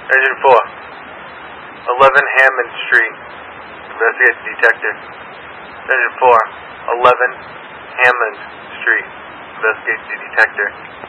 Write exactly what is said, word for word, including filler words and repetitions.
Engine four. eleven Hammond Street. Investigates detective. Engine four. eleven Hammond Street. Investigates the detector.